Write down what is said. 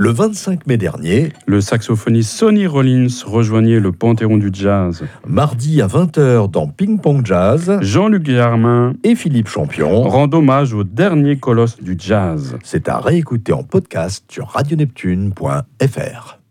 Le 25 mai dernier, le saxophoniste Sonny Rollins rejoignait le Panthéon du jazz. Mardi à 20h dans Ping Pong Jazz, Jean-Luc Guillermin et Philippe Champion rend hommage au dernier colosse du jazz. C'est à réécouter en podcast sur radioneptune.fr.